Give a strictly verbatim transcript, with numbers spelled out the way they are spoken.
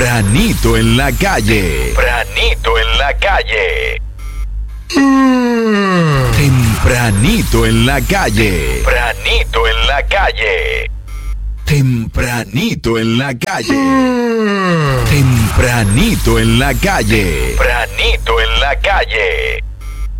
Tempranito en la calle. Tempranito en la calle. Tempranito en la calle. Tempranito en la calle. Tempranito en la calle. Tempranito en la calle. Tempranito en la calle.